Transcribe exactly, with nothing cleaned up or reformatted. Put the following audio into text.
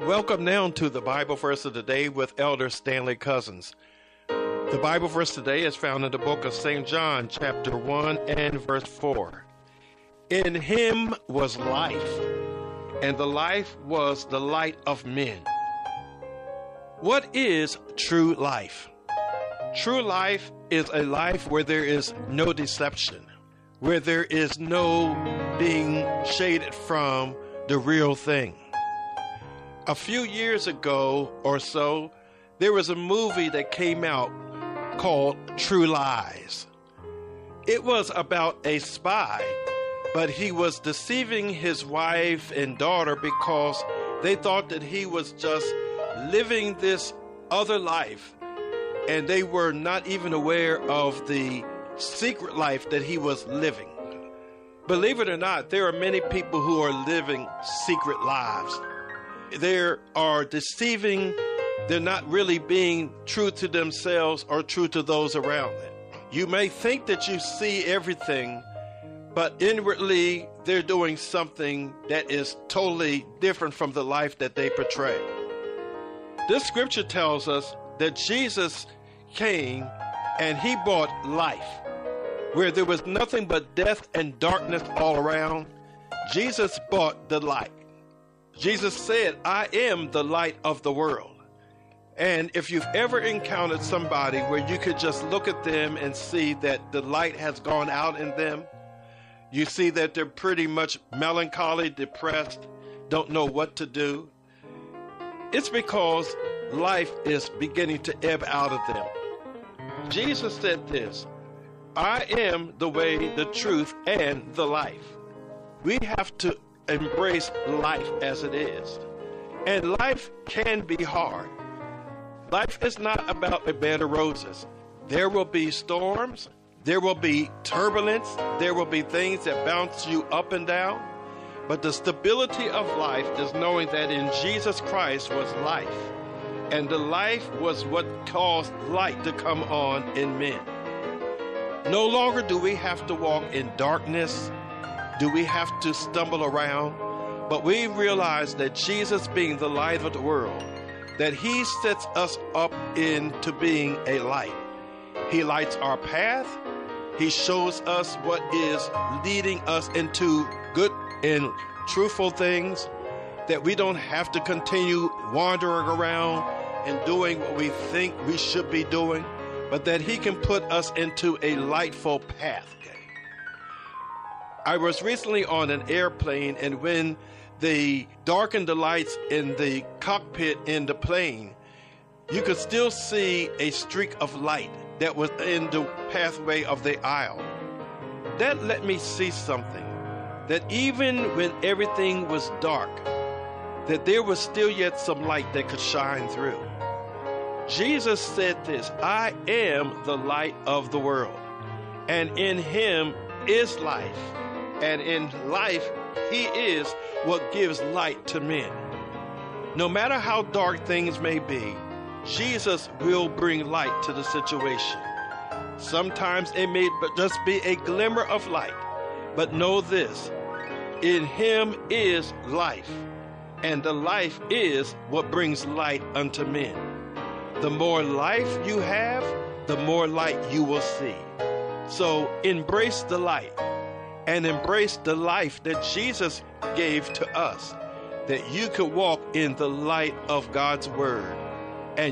Welcome now to the Bible verse of the day with Elder Stanley Cousins. The Bible verse today is found in the book of Saint John, chapter one and verse four. In him was life, and the life was the light of men. What is true life? True life is a life where there is no deception, where there is no being shaded from the real thing. A few years ago or so, there was a movie that came out called True Lies. It was about a spy, but he was deceiving his wife and daughter because they thought that he was just living this other life, and they were not even aware of the secret life that he was living. Believe it or not, there are many people who are living secret lives. They are deceiving. They're not really being true to themselves or true to those around them. You may think that you see everything, but inwardly they're doing something that is totally different from the life that they portray. This scripture tells us that Jesus came and he brought life. Where there was nothing but death and darkness all around, Jesus brought the light. Jesus said, I am the light of the world. And if you've ever encountered somebody where you could just look at them and see that the light has gone out in them, you see that they're pretty much melancholy, depressed, don't know what to do, it's because life is beginning to ebb out of them. Jesus said this, I am the way, the truth, and the life. We have to embrace life as it is. And life can be hard. Life is not about a bed of roses. There will be storms. There will be turbulence. There will be things that bounce you up and down. But the stability of life is knowing that in Jesus Christ was life. And the life was what caused light to come on in men. No longer do we have to walk in darkness. Do we have to stumble around? But we realize that Jesus being the light of the world, that he sets us up into being a light. He lights our path. He shows us what is leading us into good and truthful things, that we don't have to continue wandering around and doing what we think we should be doing, but that he can put us into a lightful path. I was recently on an airplane, and when they darkened the lights in the cockpit in the plane, you could still see a streak of light that was in the pathway of the aisle. That let me see something, that even when everything was dark, that there was still yet some light that could shine through. Jesus said this, I am the light of the world, and in him is life, and in life he is what gives light to men. No matter how dark things may be, Jesus will bring light to the situation. Sometimes it may just be a glimmer of light, but know this, in him is life, and the life is what brings light unto men. The more life you have, the more light you will see. So embrace the light and embrace the life that Jesus gave to us, that you could walk in the light of God's word.